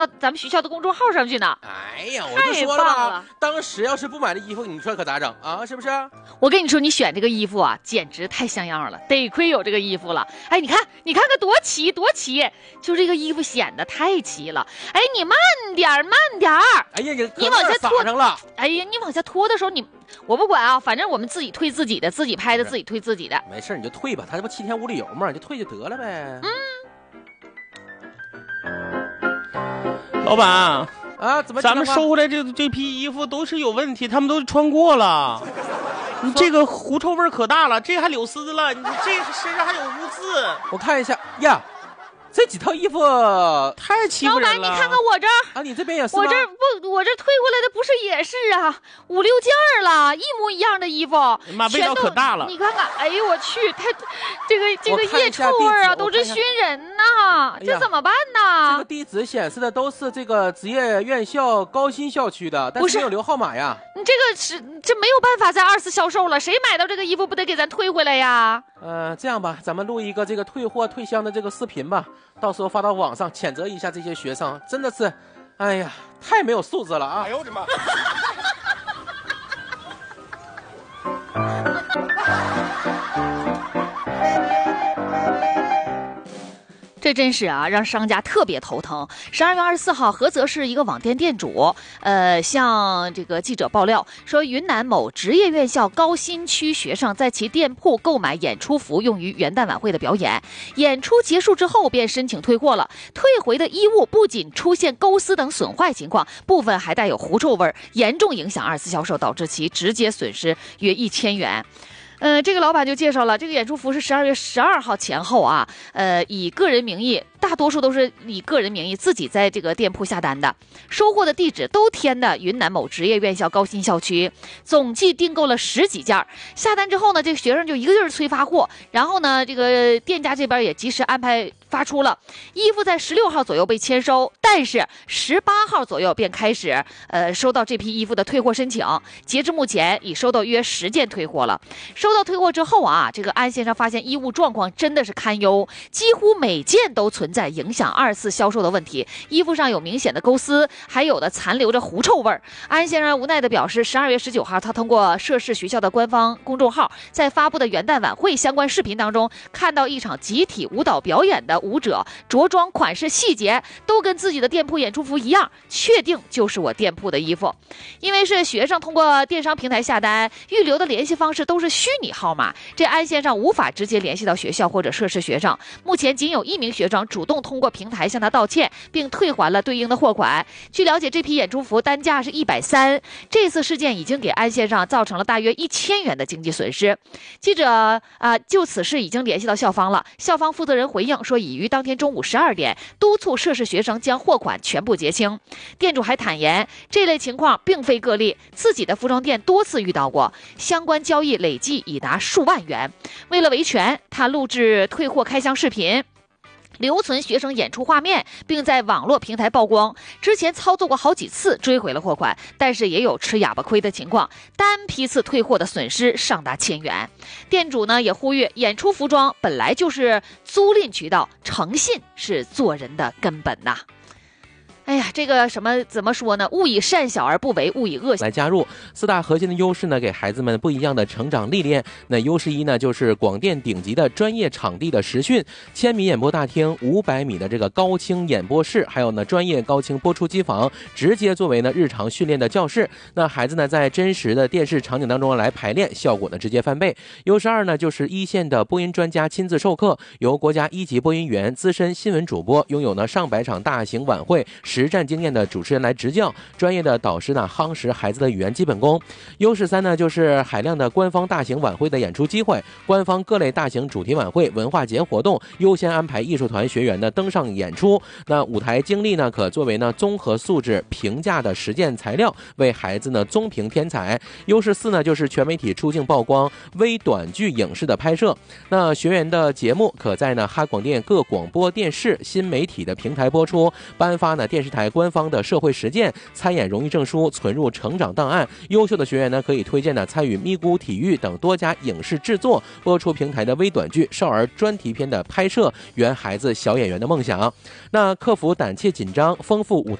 咱们学校的公众号上去呢。 哎呀，我就说了吧，当时要是不买这衣服，你说可咋整啊？是不是？ 我跟你说，你选这个衣服啊，简直太像样了，得亏有这个衣服了。哎，你看看多齐，就这个衣服显得太齐了。哎，你慢点。 哎呀，你往下拖上了。 哎呀，你往下拖的时候，我不管啊，反正我们自己退自己的，自己拍的自己退自己的。 没事，你就退吧，他这不7天无理由嘛，你就退就得了呗。 老板啊，怎么咱们收回来这批衣服都是有问题，他们都穿过了。你这个狐臭味可大了，这还柳丝了，你这身上还有污渍。 我看一下呀，这几套衣服太欺负人了。 老板，你看看我这儿啊，你这边也是吗？ 我这退回来的不是也是啊，5、6件了，一模一样的衣服。 妈，味道可大了。 你看看，哎呦我去，这个腋臭味啊，都是熏人呐，这怎么办呢？ 这个地址显示的都是这个职业院校高新校区的，但是没有留号码呀。 你这没有办法再2次销售了，谁买到这个衣服不得给咱退回来呀？ 这样吧，咱们录一个这个退货退箱的这个视频吧，到时候发到网上谴责一下这些学生，真的是，哎呀，太没有素质了啊！ 哎呦我的妈！ 这真是啊，让商家特别头疼。12月24号，菏泽市一个网店店主，向这个记者爆料说，云南某职业院校高新区学生在其店铺购买演出服用于元旦晚会的表演，演出结束之后便申请退货了。退回的衣物不仅出现钩丝等损坏情况，部分还带有狐臭味，严重影响2次销售，导致其直接损失约1000元。这个老板就介绍了，这个演出服是12月12号前后啊，以个人名义，大多数都是以个人名义自己在这个店铺下单的，收货的地址都填的云南某职业院校高新校区，总计订购了10几件。下单之后呢，这个学生就一个劲儿催发货，然后呢，这个店家这边也及时安排发出了衣服，在16号左右被签收，但是18号左右便开始收到这批衣服的退货申请，截至目前已收到约10件退货了。收到退货之后啊，这个安先生发现衣物状况真的是堪忧，几乎每件都存在影响2次销售的问题，衣服上有明显的钩丝，还有的残留着狐臭味。安先生无奈地表示，12月19号他通过涉事学校的官方公众号在发布的元旦晚会相关视频当中，看到一场集体舞蹈表演的舞者着装款式细节都跟自己的店铺演出服一样，确定就是我店铺的衣服。因为是学生通过电商平台下单，预留的联系方式都是虚拟号码，这安先生无法直接联系到学校或者涉事学生。目前仅有1名学生主动通过平台向他道歉，并退还了对应的货款。据了解，这批演出服单价是130，这次事件已经给安先生造成了大约1000元的经济损失。记者就此事已经联系到校方了，校方负责人回应说，已于当天中午12点督促涉事学生将货款全部结清。店主还坦言，这类情况并非个例，自己的服装店多次遇到过，相关交易累计已达数万元。为了维权，他录制退货开箱视频，留存学生演出画面，并在网络平台曝光。之前操作过好几次追回了货款，但是也有吃哑巴亏的情况，单批次退货的损失上达1000元。店主呢也呼吁，演出服装本来就是租赁渠道，诚信是做人的根本呐。哎呀，这个怎么说呢？勿以善小而不为，勿以恶小。 来加入4大核心的优势呢，给孩子们不一样的成长历练。那优势1呢，就是广电顶级的专业场地的实训，1000米演播大厅，500米的这个高清演播室，还有呢专业高清播出机房，直接作为呢日常训练的教室。那孩子呢在真实的电视场景当中来排练，效果呢直接翻倍。优势2呢，就是1线的播音专家亲自授课，由国家1级播音员、资深新闻主播，拥有呢上百场大型晚会实战经验的主持人来执教，专业的导师呢夯实孩子的语言基本功。优势3呢，就是海量的官方大型晚会的演出机会，官方各类大型主题晚会、文化节活动优先安排艺术团学员呢登上演出。那舞台经历呢，可作为呢综合素质评价的实践材料，为孩子呢综评添彩。优势4呢，就是全媒体出镜曝光、微短剧影视的拍摄。那学员的节目可在呢哈广电各广播电视新媒体的平台播出，颁发呢电视台官方的社会实践，参演荣誉证书存入成长档案。优秀的学员呢，可以推荐呢参与咪咕体育等多家影视制作、播出平台的微短剧、少儿专题片的拍摄，圆孩子小演员的梦想。那克服胆怯紧张，丰富舞台